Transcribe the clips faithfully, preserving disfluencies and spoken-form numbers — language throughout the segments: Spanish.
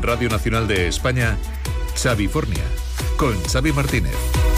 En Radio Nacional de España, Xavifornia, con Xavi Martínez.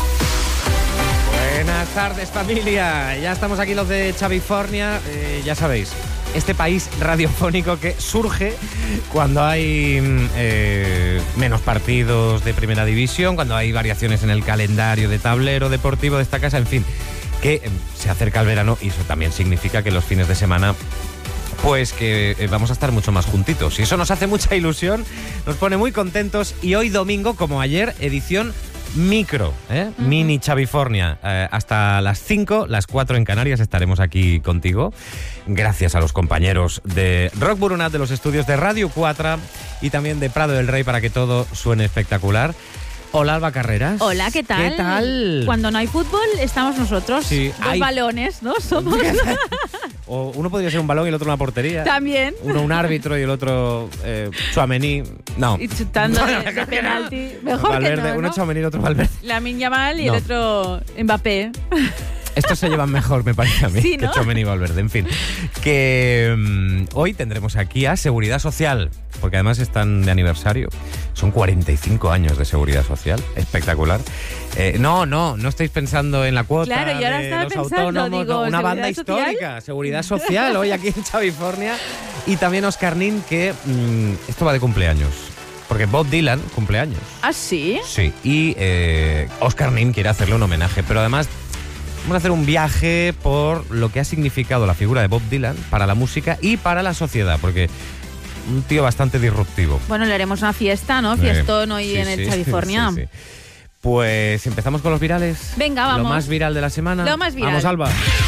Buenas tardes, familia. Ya estamos aquí los de Xavifornia. Eh, ya sabéis, este país radiofónico que surge cuando hay eh, menos partidos de primera división, cuando hay variaciones en el calendario de tablero deportivo de esta casa, en fin, que eh, se acerca el verano y eso también significa que los fines de semana pues que eh, vamos a estar mucho más juntitos. Y eso nos hace mucha ilusión, nos pone muy contentos. Y hoy domingo, como ayer, edición micro, ¿eh? Uh-huh. Mini Xavifornia. Eh, hasta las cinco, las cuatro en Canarias, estaremos aquí contigo. Gracias a los compañeros de Rock Burunat, de los estudios de Radio cuatro y también de Prado del Rey, para que todo suene espectacular. Hola, Alba Carreras. Hola, ¿qué tal? ¿Qué tal? Cuando no hay fútbol, estamos nosotros. Sí, Dos hay... balones, ¿no? Somos. O uno podría ser un balón y el otro una portería. También. Uno un árbitro y el otro eh, Tchouaméni. No. Y chutando de, de penalti. Mejor Valverde, que no, ¿no? Uno Tchouaméni y el otro Valverde. Lamine Yamal y no. el otro Mbappé. Estos se llevan mejor, me parece a mí, sí, ¿no? que Tchouaméni y Valverde. En fin, que um, hoy tendremos aquí a Seguridad Social, porque además están de aniversario. Son cuarenta y cinco años de Seguridad Social. Espectacular. Eh, no, no, no estáis pensando en la cuota claro, y ahora de estaba los pensando, autónomos. digo, No, una banda ¿Seguridad histórica. Social? Seguridad Social, hoy aquí en Xavifornia. Y también Oscar Nin, que mmm, esto va de cumpleaños. Porque Bob Dylan cumple años. ¿Ah, sí? Sí, y eh, Oscar Nin quiere hacerle un homenaje, pero además vamos a hacer un viaje por lo que ha significado la figura de Bob Dylan para la música y para la sociedad, porque un tío bastante disruptivo. Bueno, le haremos una fiesta, ¿no? Fiestón hoy sí, en el sí, Xavifornia. sí, sí. Pues empezamos con los virales. Venga, vamos. Lo más viral de la semana. Lo más viral. Vamos, Alba.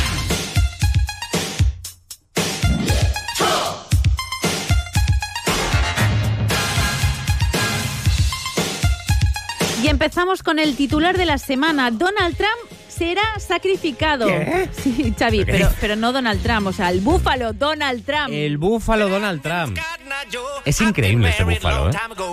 Y empezamos con el titular de la semana. Donald Trump será sacrificado. ¿Qué? Sí, Xavi, ¿Qué? pero, pero no Donald Trump, o sea, el búfalo Donald Trump. El búfalo Donald Trump. Es increíble este búfalo, ¿eh?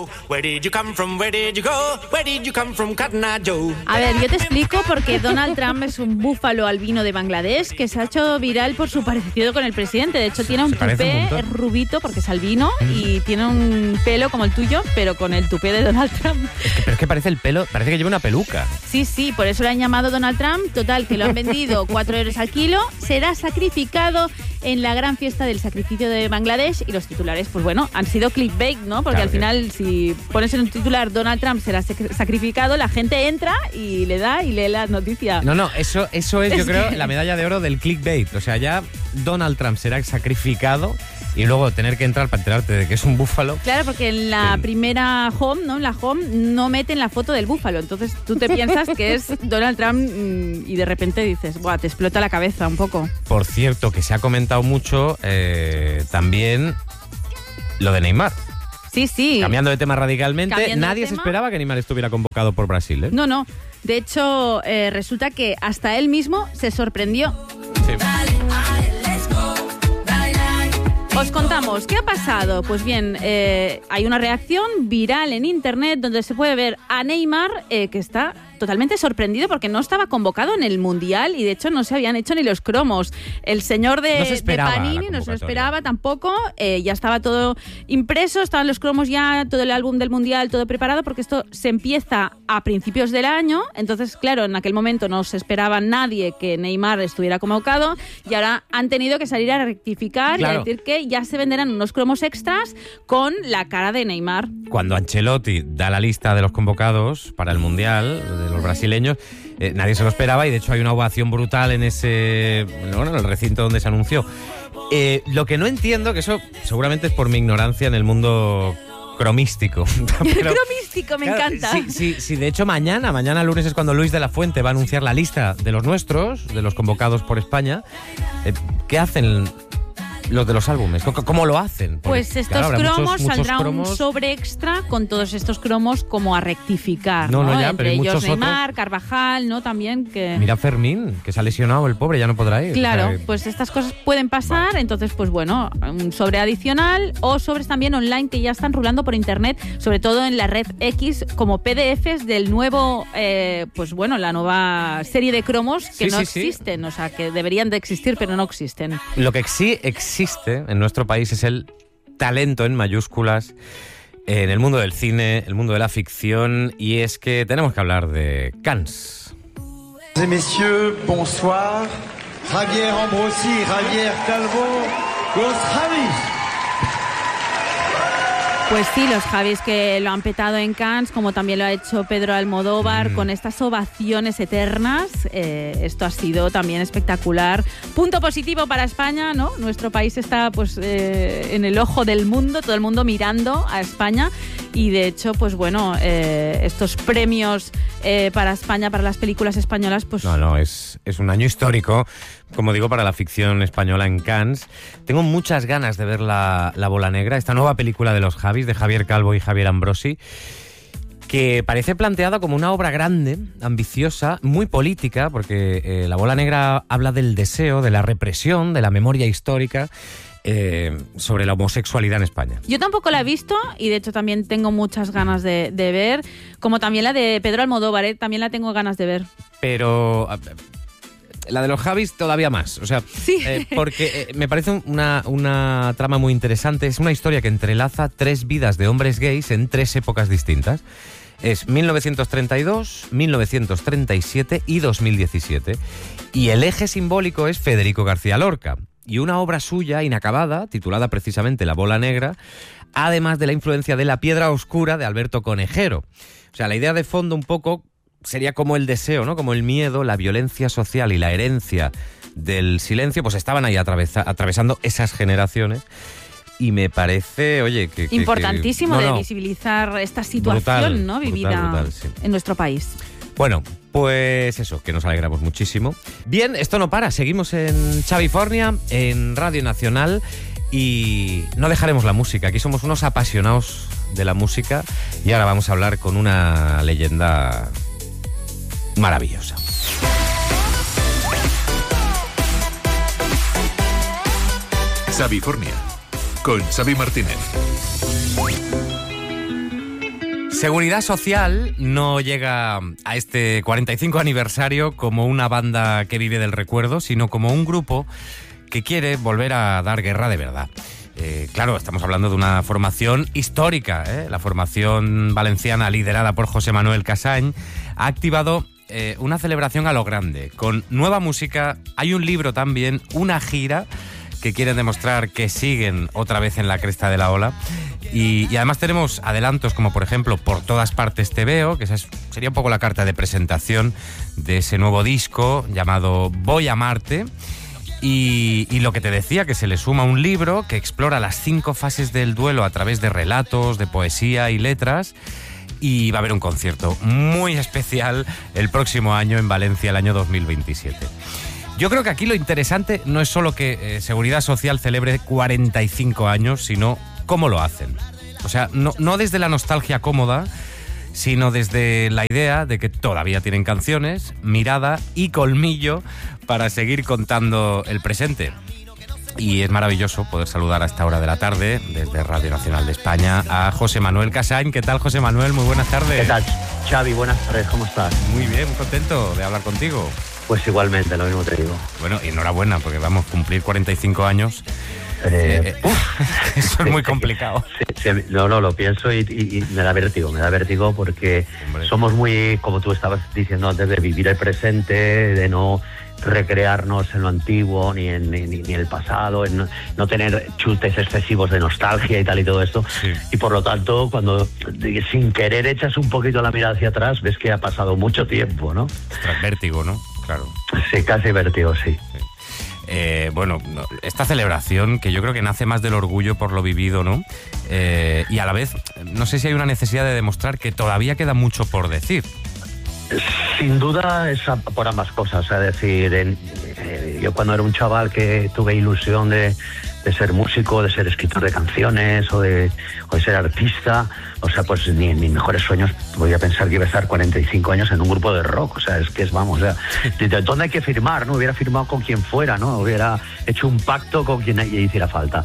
A ver, yo te explico porque Donald Trump es un búfalo albino de Bangladesh que se ha hecho viral por su parecido con el presidente. De hecho, tiene un Se parece un tupé, montón. es rubito porque es albino y tiene un pelo como el tuyo, pero con el tupé de Donald Trump. Es que, pero es que parece el pelo, parece que lleva una peluca. Sí, sí, por eso lo han llamado Donald Trump. Total, que lo han vendido cuatro euros al kilo. Será sacrificado en la gran fiesta del sacrificio de Bangladesh. Y los titulares, pues bueno, han sido clickbait, ¿no? Porque Claro al final, si pones en un titular Donald Trump será sacrificado, la gente entra y le da y lee la noticia. No, no, eso, eso es, Es yo creo, que- la medalla de oro del clickbait. O sea, ya Donald Trump será sacrificado y luego tener que entrar para enterarte de que es un búfalo. Claro, porque en la Sí. primera home, ¿no? En la home no meten la foto del búfalo. Entonces tú te piensas que es Donald Trump mm, y de repente dices, buah, te explota la cabeza un poco. Por cierto, que se ha comentado mucho eh, también lo de Neymar. Sí, sí. Cambiando de tema radicalmente, Cambiando de nadie se tema. esperaba que Neymar estuviera convocado por Brasil, ¿eh? No, no. De hecho, eh, resulta que hasta él mismo se sorprendió. Sí. Os contamos, ¿qué ha pasado? Pues bien, eh, hay una reacción viral en internet donde se puede ver a Neymar eh, que está totalmente sorprendido porque no estaba convocado en el Mundial y de hecho no se habían hecho ni los cromos. El señor de, No se esperaba de la Panini no se lo convocatoria. esperaba tampoco, eh, ya estaba todo impreso, estaban los cromos ya, todo el álbum del Mundial, todo preparado porque esto se empieza a principios del año, entonces claro, en aquel momento no se esperaba nadie que Neymar estuviera convocado y ahora han tenido que salir a rectificar Claro. y a decir que ya se venderán unos cromos extras con la cara de Neymar. Cuando Ancelotti da la lista de los convocados para el Mundial, de los brasileños, eh, nadie se lo esperaba y de hecho hay una ovación brutal en ese, bueno, en el recinto donde se anunció. Eh, lo que no entiendo, que eso seguramente es por mi ignorancia en el mundo cromístico. Pero, Cromístico, me claro, encanta. Sí, sí, sí, de hecho mañana, mañana lunes es cuando Luis de la Fuente va a anunciar la lista de los nuestros, de los convocados por España. Eh, ¿Qué hacen los de los álbumes? ¿Cómo, cómo lo hacen? Porque, Pues estos claro, habrá cromos muchos- muchos saldrá cromos. un sobre extra con todos estos cromos como a rectificar, No, ¿no? no, ya, Entre pero hay ellos muchos Neymar, Carvajal, ¿no? También que... Mira Fermín, que se ha lesionado el pobre, ya no podrá ir. Claro, O sea, pues estas cosas pueden pasar, Vale. entonces pues bueno, un sobre adicional o sobres también online que ya están rulando por internet, sobre todo en la red X como P D Fs del nuevo, eh, pues bueno, la nueva serie de cromos que Sí, no sí, sí. existen, o sea, que deberían de existir pero no existen. Lo que sí existe en nuestro país es el talento en mayúsculas en el mundo del cine, el mundo de la ficción, y es que tenemos que hablar de Cannes. Messieurs, bonsoir. Javier Ambrosi y Javier Calvo, los Javis. Pues sí, los Javis que lo han petado en Cannes, como también lo ha hecho Pedro Almodóvar, mm. con estas ovaciones eternas. Eh, esto ha sido también espectacular. Punto positivo para España, ¿no? Nuestro país está pues eh, en el ojo del mundo, todo el mundo mirando a España. Y de hecho, pues bueno, eh, estos premios eh, para España, para las películas españolas, pues... No, no, es, es un año histórico, como digo, para la ficción española en Cannes. Tengo muchas ganas de ver la, la Bola Negra, esta nueva película de los Javis, de Javier Calvo y Javier Ambrosi, que parece planteada como una obra grande, ambiciosa, muy política, porque eh, la Bola Negra habla del deseo, de la represión, de la memoria histórica, Eh, sobre la homosexualidad en España. Yo tampoco la he visto y de hecho también tengo muchas ganas de, de ver, como también la de Pedro Almodóvar, ¿eh? También la tengo ganas de ver. Pero la de los Javis todavía más, o sea, sí. eh, porque eh, me parece una, una trama muy interesante. Es una historia que entrelaza tres vidas de hombres gays en tres épocas distintas. Es mil novecientos treinta y dos, mil novecientos treinta y siete y dos mil diecisiete. Y el eje simbólico es Federico García Lorca. Y una obra suya inacabada, titulada precisamente La Bola Negra, además de la influencia de La Piedra Oscura de Alberto Conejero. O sea, la idea de fondo un poco sería como el deseo, ¿no? Como el miedo, la violencia social y la herencia del silencio, pues estaban ahí atravesa- atravesando esas generaciones. Y me parece, oye, que... que importantísimo que, no, de no, visibilizar esta situación, brutal, ¿no? Vivida brutal, brutal, sí. en nuestro país. Bueno, pues eso, que nos alegramos muchísimo. Bien, esto no para, seguimos en Xavifornia, en Radio Nacional, y no dejaremos la música. Aquí somos unos apasionados de la música y ahora vamos a hablar con una leyenda maravillosa. Xavifornia, con Xavi Martínez. Seguridad Social no llega a este cuarenta y cinco aniversario como una banda que vive del recuerdo, sino como un grupo que quiere volver a dar guerra de verdad. Eh, claro, estamos hablando de una formación histórica, ¿eh? La formación valenciana liderada por José Manuel Casañ ha activado eh, una celebración a lo grande, con nueva música. Hay un libro también, una gira que quieren demostrar que siguen otra vez en la cresta de la ola. Y, y además tenemos adelantos como, por ejemplo, Por todas partes te veo, que esa es, sería un poco la carta de presentación de ese nuevo disco llamado Voy a amarte. Y, y lo que te decía, que se le suma un libro que explora las cinco fases del duelo a través de relatos, de poesía y letras. Y va a haber un concierto muy especial el próximo año en Valencia, el año dos mil veintisiete. Yo creo que aquí lo interesante no es solo que eh, Seguridad Social celebre cuarenta y cinco años, sino cómo lo hacen. O sea, no, no desde la nostalgia cómoda, sino desde la idea de que todavía tienen canciones, mirada y colmillo para seguir contando el presente. Y es maravilloso poder saludar a esta hora de la tarde, desde Radio Nacional de España, a José Manuel Casañ. ¿Qué tal, José Manuel? Muy buenas tardes. ¿Qué tal, Xavi? Buenas tardes, ¿cómo estás? Muy bien, muy contento de hablar contigo. Pues igualmente, lo mismo te digo. Bueno, y enhorabuena, porque vamos a cumplir cuarenta y cinco años. Eh, eh, eso es muy complicado. Sí, sí, no, no, lo pienso y, y, y me da vértigo, me da vértigo porque Hombre. somos muy, como tú estabas diciendo antes, de vivir el presente, de no recrearnos en lo antiguo ni en, ni, ni en el pasado, en no, no tener chutes excesivos de nostalgia y tal y todo esto. Sí. Y por lo tanto, cuando sin querer echas un poquito la mirada hacia atrás, ves que ha pasado mucho tiempo, ¿no? Tras vértigo, ¿no? Claro. Sí, casi vértigo, sí. sí. Eh, bueno, esta celebración que yo creo que nace más del orgullo por lo vivido, ¿no? Eh, y a la vez, no sé si hay una necesidad de demostrar que todavía queda mucho por decir. Sin duda es por ambas cosas, es decir, en, eh, yo cuando era un chaval que tuve ilusión de, de ser músico, de ser escritor de canciones o de, o de ser artista, o sea, pues ni en mis mejores sueños podía pensar que iba a estar cuarenta y cinco años en un grupo de rock, o sea, es que es, vamos, o sea, ¿de dónde hay que firmar, no? Hubiera firmado con quien fuera, ¿no? Hubiera hecho un pacto con quien hiciera falta.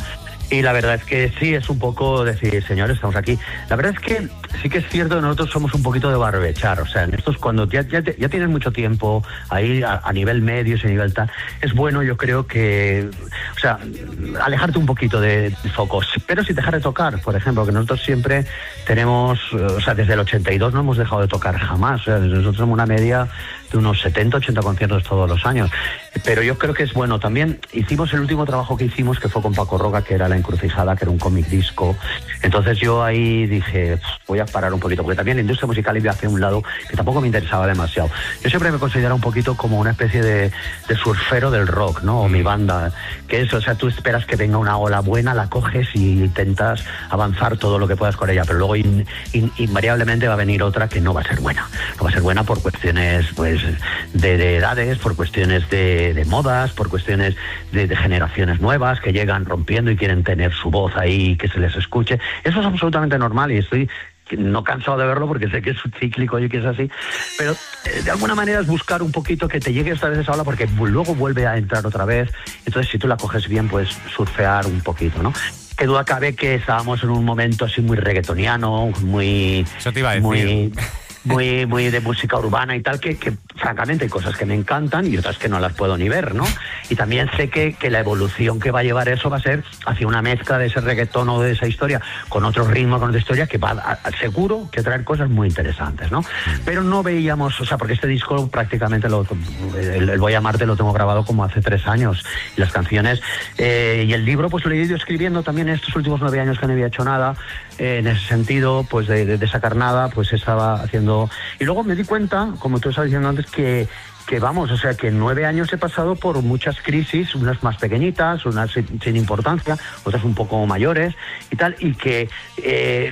Y la verdad es que sí, es un poco decir, señores, estamos aquí. La verdad es que sí que es cierto que nosotros somos un poquito de barbechar, o sea, en estos cuando ya, ya, ya tienes mucho tiempo ahí a, a nivel medios y a nivel tal, es bueno, yo creo que, o sea, alejarte un poquito de, de focos, pero sin dejar de tocar, por ejemplo, que nosotros siempre tenemos, o sea, desde el ochenta y dos no hemos dejado de tocar jamás, o sea, nosotros tenemos una media de unos setenta, ochenta conciertos todos los años, pero yo creo que es bueno. También hicimos el último trabajo que hicimos, que fue con Paco Roca, que era La Encrucijada, que era un cómic disco. Entonces yo ahí dije, voy a parar un poquito, porque también la industria musical iba hacia un lado que tampoco me interesaba demasiado. Yo siempre me considero un poquito como una especie de, de surfero del rock, ¿no? O mi banda, que es, o sea, tú esperas que venga una ola buena, la coges y intentas avanzar todo lo que puedas con ella, pero luego in, in, invariablemente va a venir otra que no va a ser buena. No va a ser buena por cuestiones, pues, de, de edades, por cuestiones de, de modas, por cuestiones de, de generaciones nuevas que llegan rompiendo y quieren tener su voz ahí, que se les escuche. Eso es absolutamente normal y estoy no cansado de verlo porque sé que es cíclico y que es así, pero eh, de alguna manera es buscar un poquito que te llegue esta vez esa ola porque luego vuelve a entrar otra vez. Entonces, si tú la coges bien, puedes surfear un poquito, ¿no? Qué duda cabe que estábamos en un momento así muy reggaetoniano, muy... Eso te iba a decir. Muy, muy, muy de música urbana y tal, que, que francamente hay cosas que me encantan y otras que no las puedo ni ver, ¿no? Y también sé que, que la evolución que va a llevar eso va a ser hacia una mezcla de ese reggaetón o de esa historia con otro ritmo, con otra historia, que va a, a, seguro que traer cosas muy interesantes, ¿no? Pero no veíamos, o sea, porque este disco prácticamente, lo, el, el Voy a Marte lo tengo grabado como hace tres años, y las canciones, eh, y el libro pues lo he ido escribiendo también estos últimos nueve años que no había hecho nada, eh, en ese sentido, pues de, de, de sacar nada, pues estaba haciendo. Y luego me di cuenta, como tú estabas diciendo antes, que que vamos, o sea, que en nueve años he pasado por muchas crisis, unas más pequeñitas, unas sin, sin importancia, otras un poco mayores y tal, y que eh,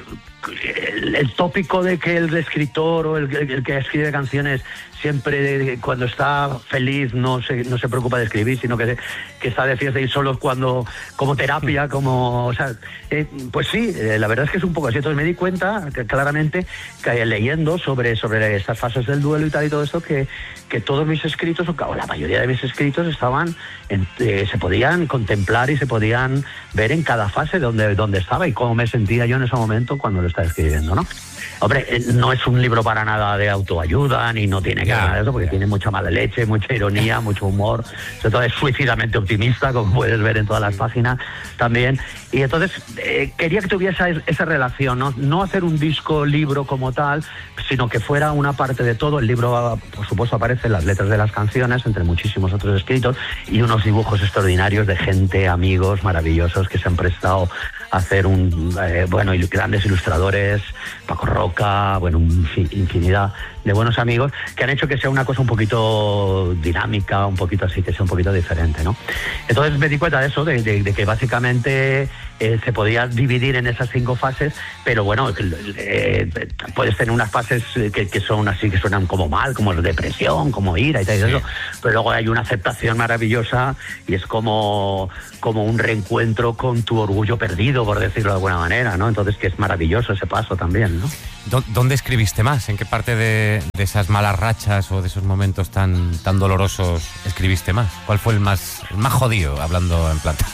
el, el tópico de que el escritor o el, el que escribe canciones siempre cuando está feliz no se, no se preocupa de escribir, sino que, que está de fiesta y solo cuando, como terapia, como, o sea, eh, pues sí, eh, la verdad es que es un poco así. Entonces me di cuenta que, claramente, que leyendo sobre, sobre estas fases del duelo y tal y todo esto, que, que todos mis escritos, o la mayoría de mis escritos estaban, en, eh, se podían contemplar y se podían ver en cada fase donde, donde estaba y cómo me sentía yo en ese momento cuando lo estaba escribiendo, ¿no? Hombre, no es un libro para nada de autoayuda, ni no tiene que ver nada de eso, porque tiene mucha mala leche, mucha ironía, mucho humor, sobre todo es suicidamente optimista, como puedes ver en todas las páginas también. Y entonces eh, quería que tuviese esa relación, ¿no? No hacer un disco libro como tal, sino que fuera una parte de todo. El libro, por supuesto, aparecen las letras de las canciones, entre muchísimos otros escritos, y unos dibujos extraordinarios de gente, amigos maravillosos que se han prestado a hacer un, eh, bueno, y grandes ilustradores, Paco Roca, bueno, infinidad de buenos amigos que han hecho que sea una cosa un poquito dinámica, un poquito así, que sea un poquito diferente, ¿no? Entonces me di cuenta de eso, de, de, de que básicamente eh, se podía dividir en esas cinco fases, pero bueno, eh, puedes tener unas fases que, que son así, que suenan como mal, como depresión, como ira y tal, sí. Y eso, pero luego hay una aceptación maravillosa y es como, como un reencuentro con tu orgullo perdido, por decirlo de alguna manera, ¿no? Entonces, que es maravilloso ese paso también, ¿no? ¿Dónde escribiste más? ¿En qué parte de, de esas malas rachas o de esos momentos tan, tan dolorosos escribiste más? ¿Cuál fue el más, el más jodido, hablando en plata?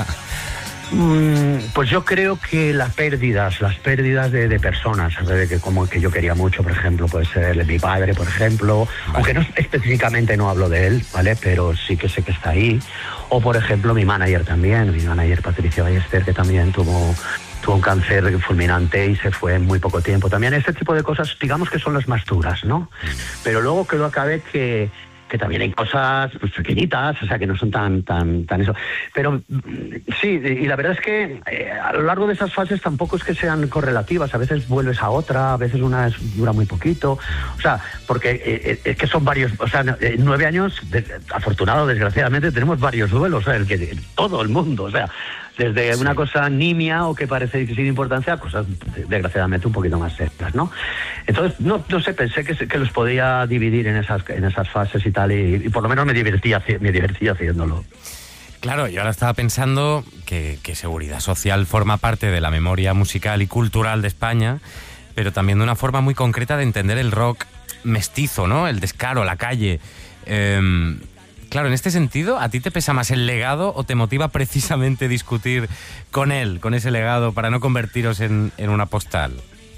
Pues yo creo que las pérdidas, las pérdidas de, de personas, de que como que yo quería mucho, por ejemplo, puede ser mi padre, por ejemplo, vale. Aunque no específicamente no hablo de él, ¿vale? Pero sí que sé que está ahí. O por ejemplo mi manager también, mi manager Patricia Ballester, que también tuvo tuvo un cáncer fulminante y se fue en muy poco tiempo. También este tipo de cosas, digamos que son las más duras, ¿no? Pero luego quedó acabe que que también hay cosas pues, pequeñitas, o sea, que no son tan tan tan eso. Pero sí, y la verdad es que eh, a lo largo de esas fases tampoco es que sean correlativas. A veces vuelves a otra, a veces una es, dura muy poquito. O sea, porque eh, es que son varios, o sea, en nueve años, de, afortunado, desgraciadamente, tenemos varios duelos, o sea, el que todo el mundo, o sea, desde sí. Una cosa nimia o que parece sin importancia a cosas desgraciadamente un poquito más serias, ¿no? Entonces, no, no sé, pensé que, que los podía dividir en esas en esas fases y tal, y, y por lo menos me divertía, me divertía haciéndolo. Claro, yo ahora estaba pensando que, que Seguridad Social forma parte de la memoria musical y cultural de España, pero también de una forma muy concreta de entender el rock mestizo, ¿no? El descaro, la calle. Eh, claro, en este sentido, ¿a ti te pesa más el legado o te motiva precisamente discutir con él, con ese legado, para no convertiros en, en una postal?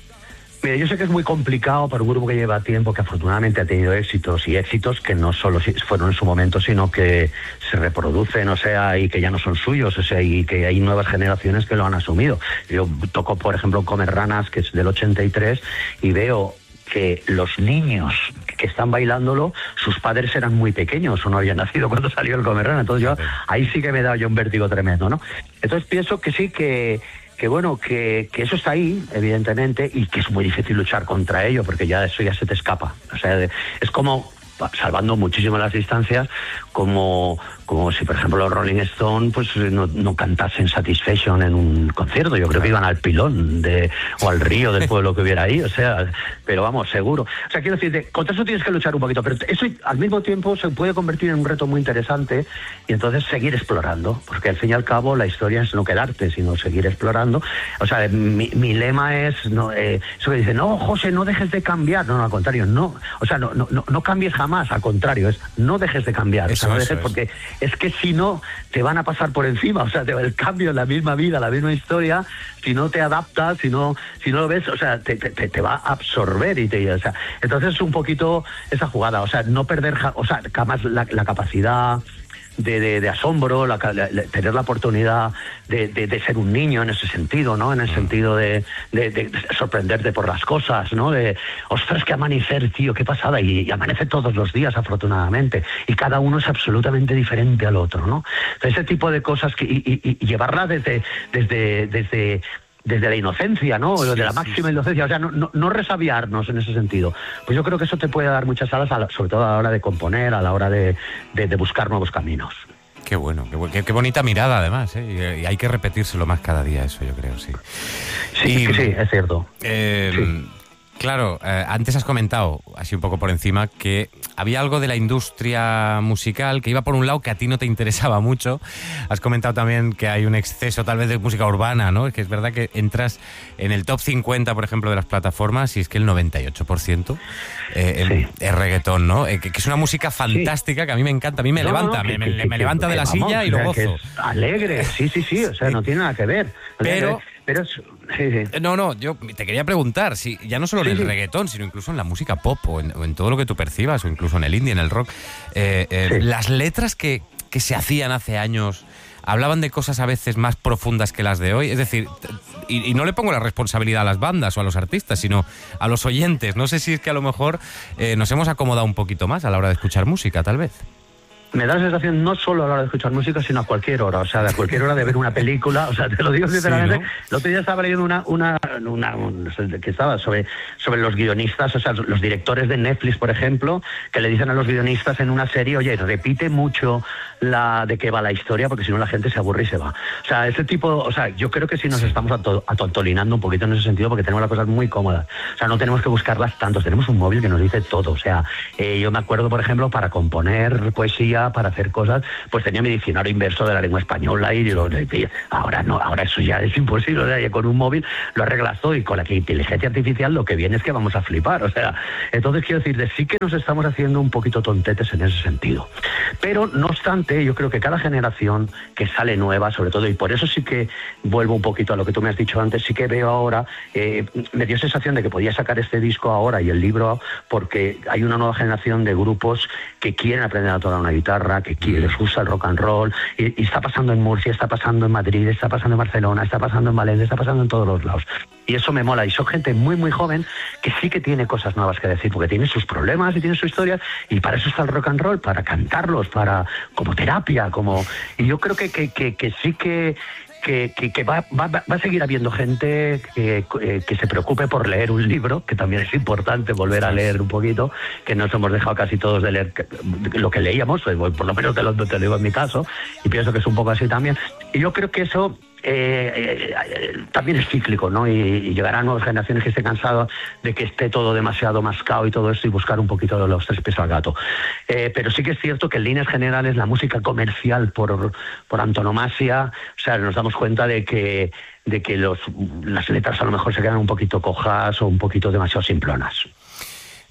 Mira, yo sé que es muy complicado para un grupo que lleva tiempo, que afortunadamente ha tenido éxitos, y éxitos que no solo fueron en su momento, sino que se reproducen, o sea, y que ya no son suyos, o sea, y que hay nuevas generaciones que lo han asumido. Yo toco, por ejemplo, Comer Ranas, que es del ochenta y tres, y veo que los niños que están bailándolo, sus padres eran muy pequeños o no habían nacido cuando salió el Comer Ranas. Entonces yo, ahí sí que me da yo un vértigo tremendo, ¿no? Entonces pienso que sí que... que bueno, que, que eso está ahí, evidentemente, y que es muy difícil luchar contra ello, porque ya eso ya se te escapa. O sea, es como, salvando muchísimo las distancias, como, como si, por ejemplo, los Rolling Stones pues no, no cantasen Satisfaction en un concierto. Yo creo que iban al pilón de, o al río del pueblo que hubiera ahí, o sea, pero vamos, seguro. O sea, quiero decirte, contra eso tienes que luchar un poquito, pero eso al mismo tiempo se puede convertir en un reto muy interesante, y entonces seguir explorando, porque al fin y al cabo la historia es no quedarte, sino seguir explorando. O sea, mi, mi lema es, no, eh, eso que dice, no, José, no dejes de cambiar. No, no, al contrario, no. O sea, no, no, no, no cambies jamás, al contrario, es no dejes de cambiar. Eso, o sea, no dejes, es. Porque es que si no, te van a pasar por encima. O sea, te, el cambio en la misma vida, la misma historia, si no te adaptas, si no, si no lo ves, o sea, te, te, te va a absorber. y te, o sea, Entonces es un poquito esa jugada, o sea, no perder, o sea, jamás la, la capacidad de, de, de asombro, la, la, tener la oportunidad de, de, de ser un niño en ese sentido, ¿no? En el sentido de, de, de sorprenderte por las cosas, ¿no? De, ostras, qué amanecer, tío, qué pasada. Y, y amanece todos los días, afortunadamente. Y cada uno es absolutamente diferente al otro, ¿no? Ese tipo de cosas que, y, y, y llevarla desde, desde, desde desde la inocencia, ¿no? Sí, de la máxima sí, inocencia, o sea, no, no, no resabiarnos en ese sentido. Pues yo creo que eso te puede dar muchas alas, a la, sobre todo a la hora de componer, a la hora de, de, de buscar nuevos caminos. Qué bueno, qué, qué, qué bonita mirada además, ¿eh? Y hay que repetírselo más cada día, eso yo creo, sí. Sí, y, sí, es cierto. Eh, sí. Claro, eh, antes has comentado, así un poco por encima, que había algo de la industria musical que iba por un lado que a ti no te interesaba mucho. Has comentado también que hay un exceso tal vez de música urbana, ¿no? Es que es verdad que entras en el top cincuenta, por ejemplo, de las plataformas y es que el noventa y ocho por ciento eh, sí. es reggaetón, ¿no? Eh, que, que es una música fantástica, sí. que a mí me encanta, a mí me no, levanta, no, que, me, que, me, que, me levanta que, de la vamos, silla y lo gozo. Que es alegre, sí, sí, sí, o sea, no tiene nada que ver. Pero... Pero es, sí, sí. No, no, yo te quería preguntar, si ya no solo en sí, el sí. reggaetón, sino incluso en la música pop o en, o en todo lo que tú percibas, o incluso en el indie, en el rock, eh, eh, sí. las letras que, que se hacían hace años hablaban de cosas a veces más profundas que las de hoy. Es decir, y, y no le pongo la responsabilidad a las bandas o a los artistas, sino a los oyentes. No sé si es que a lo mejor eh, nos hemos acomodado un poquito más a la hora de escuchar música, tal vez. Me da la sensación no solo a la hora de escuchar música, sino a cualquier hora, o sea, a cualquier hora de ver una película, o sea, te lo digo sinceramente. Sí, ¿no? El otro día estaba leyendo una, una, una un, que estaba sobre, sobre los guionistas, o sea, los directores de Netflix, por ejemplo, que le dicen a los guionistas en una serie, oye, repite mucho la de qué va la historia, porque si no la gente se aburre y se va. O sea, ese tipo, o sea, yo creo que sí nos estamos ato, atontolinando un poquito en ese sentido, porque tenemos las cosas muy cómodas. O sea, no tenemos que buscarlas tanto, tenemos un móvil que nos dice todo. O sea, eh, yo me acuerdo, por ejemplo, para componer poesía, para hacer cosas, pues tenía mi diccionario inverso de la lengua española y lo, y ahora no, ahora eso ya es imposible, o sea, ya con un móvil lo arreglas todo, y con la inteligencia artificial lo que viene es que vamos a flipar, o sea, entonces quiero decir, de sí que nos estamos haciendo un poquito tontetes en ese sentido, pero no obstante, yo creo que cada generación que sale nueva, sobre todo, y por eso sí que vuelvo un poquito a lo que tú me has dicho antes, sí que veo ahora, eh, me dio sensación de que podía sacar este disco ahora y el libro, porque hay una nueva generación de grupos que quieren aprender a tocar una guitarra, que les gusta el rock and roll, y, y está pasando en Murcia, está pasando en Madrid, está pasando en Barcelona, está pasando en Valencia, está pasando en todos los lados. Y eso me mola, y son gente muy muy joven que sí que tiene cosas nuevas que decir, porque tiene sus problemas y tiene su historia, y para eso está el rock and roll, para cantarlos, para como terapia, como y yo creo que, que, que, que sí que que, que, que va, va, va a seguir habiendo gente que, que se preocupe por leer un libro, que también es importante volver a leer un poquito, que nos hemos dejado casi todos de leer lo que leíamos, por lo menos te lo, te lo digo en mi caso, y pienso que es un poco así también. Y yo creo que eso Eh, eh, también es cíclico, ¿no? Y, y llegarán nuevas generaciones que estén cansadas de que esté todo demasiado mascado y todo esto, y buscar un poquito de los tres pies al gato. Eh, pero sí que es cierto que en líneas generales la música comercial por, por antonomasia, o sea, nos damos cuenta de que, de que los, las letras a lo mejor se quedan un poquito cojas o un poquito demasiado simplonas.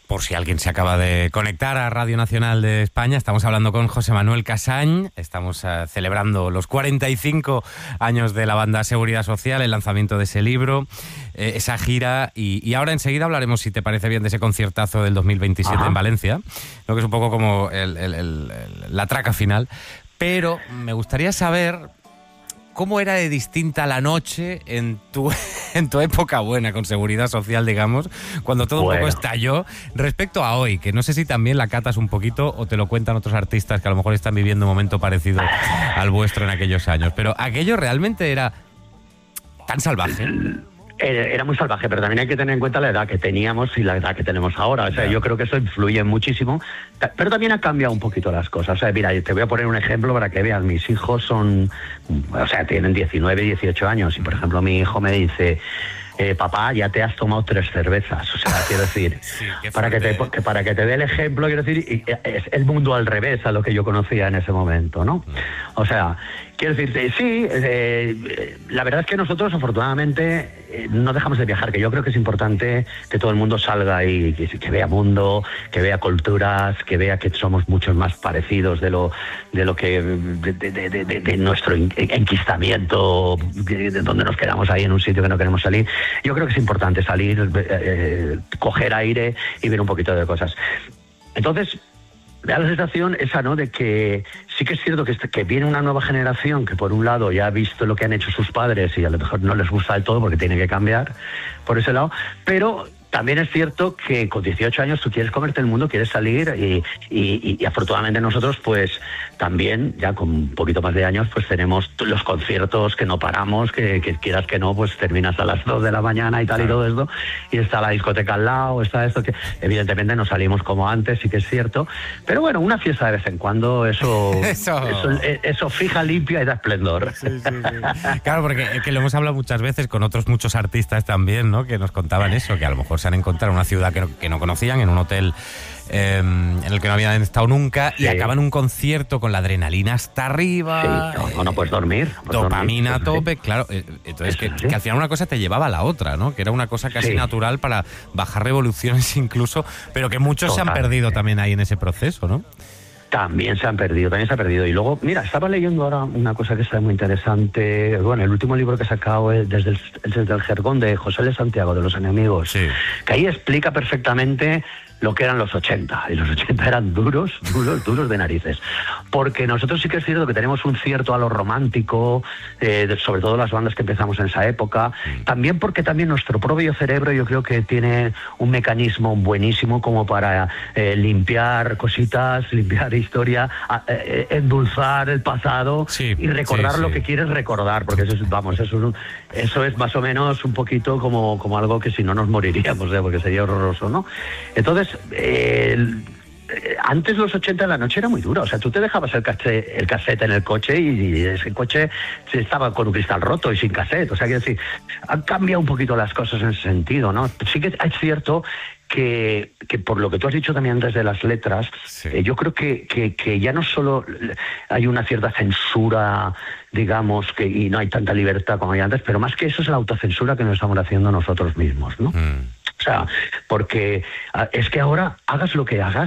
por si alguien se acaba de conectar a Radio Nacional de España, estamos hablando con José Manuel Casañ, estamos uh, celebrando los cuarenta y cinco años de la banda Seguridad Social, el lanzamiento de ese libro, eh, esa gira, y, y ahora enseguida hablaremos, si te parece bien, de ese conciertazo del dos mil veintisiete Ajá. en Valencia, ¿no? Que es un poco como el, el, el, el, la traca final, pero me gustaría saber cómo era de distinta la noche en tu, en tu época buena, con Seguridad Social, digamos, cuando todo bueno. un poco estalló, respecto a hoy, que no sé si también la catas un poquito o te lo cuentan otros artistas que a lo mejor están viviendo un momento parecido al vuestro en aquellos años. Pero aquello realmente era tan salvaje. Era muy salvaje, pero también hay que tener en cuenta la edad que teníamos y la edad que tenemos ahora. O sea, yo creo que eso influye muchísimo, pero también ha cambiado un poquito las cosas. O sea, mira, te voy a poner un ejemplo para que veas. Mis hijos son, o sea, tienen diecinueve, dieciocho años, y por ejemplo mi hijo me dice: Eh, papá, ya te has tomado tres cervezas. O sea, quiero decir, sí, para, que te, que para que te dé el ejemplo, quiero decir, es el mundo al revés a lo que yo conocía en ese momento, ¿no? O sea, quiero decirte, sí, eh, la verdad es que nosotros, afortunadamente, eh, no dejamos de viajar, que yo creo que es importante que todo el mundo salga y que, que vea mundo, que vea culturas, que vea que somos muchos más parecidos de lo, de lo que, de, de, de, de, de nuestro enquistamiento, de, de donde nos quedamos ahí en un sitio que no queremos salir. Yo creo que es importante salir, eh, coger aire y ver un poquito de cosas. Entonces, me da la sensación esa, ¿no?, de que sí que es cierto que, que viene una nueva generación que por un lado ya ha visto lo que han hecho sus padres y a lo mejor no les gusta del todo porque tiene que cambiar por ese lado, pero también es cierto que con dieciocho años tú quieres comerte el mundo, quieres salir y, y, y afortunadamente nosotros pues también ya con un poquito más de años pues tenemos los conciertos que no paramos, que, que quieras que no pues terminas a las dos de la mañana y tal y todo esto, y está la discoteca al lado, está esto, que evidentemente no salimos como antes, sí que es cierto, pero bueno, una fiesta de vez en cuando, eso eso, eso, eso fija, limpia y da esplendor. Sí, sí, sí. Claro, porque es que lo hemos hablado muchas veces con otros muchos artistas también, ¿no?, que nos contaban eso, que a lo mejor se han encontrado en una ciudad que no, que no conocían, en un hotel eh, en el que no habían estado nunca, sí. y acaban un concierto con la adrenalina hasta arriba. Sí, no, no puedes dormir. No puedes dopamina dormir, a tope, sí. Claro. Entonces, que, sí. que al final una cosa te llevaba a la otra, ¿no? Que era una cosa casi sí. natural para bajar revoluciones incluso, pero que muchos Total, se han perdido sí. también ahí en ese proceso, ¿no? También se han perdido, también se ha perdido. Y luego, mira, estaba leyendo ahora una cosa que está muy interesante. Bueno, el último libro que he sacado es desde el, desde el jergón de José L. Santiago, de Los Enemigos, sí. que ahí explica perfectamente lo que eran los ochenta, y los ochenta eran duros, duros, duros de narices. Porque nosotros sí que es cierto que tenemos un cierto halo romántico, eh, de, sobre todo las bandas que empezamos en esa época, también porque también nuestro propio cerebro yo creo que tiene un mecanismo buenísimo como para eh, limpiar cositas, limpiar historia, eh, endulzar el pasado sí, y recordar sí, lo sí. que quieres recordar, porque eso es, vamos, eso es, eso es más o menos un poquito como, como algo que si no nos moriríamos, ¿eh? Porque sería horroroso, ¿no? Entonces, Eh, antes los ochenta la noche era muy dura, o sea, tú te dejabas el cassette, el cassette en el coche y, y ese coche se estaba con un cristal roto y sin cassette, o sea, quiero decir, han cambiado un poquito las cosas en ese sentido, ¿no? Sí que es cierto que, que por lo que tú has dicho también desde las letras, sí. eh, yo creo que, que, que ya no solo hay una cierta censura, digamos, que y no hay tanta libertad como había antes, pero más que eso es la autocensura que nos estamos haciendo nosotros mismos, ¿no? Mm. O sea, porque es que ahora hagas lo que hagas,